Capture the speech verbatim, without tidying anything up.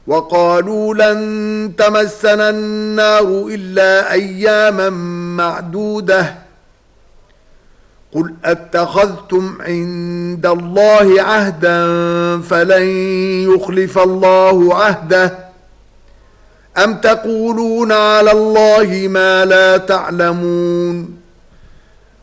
وقالوا لن تمسنا النار إلا أياما معدودة قل أتخذتم عند الله عهدا فلن يخلف الله عهده أم تقولون على الله ما لا تعلمون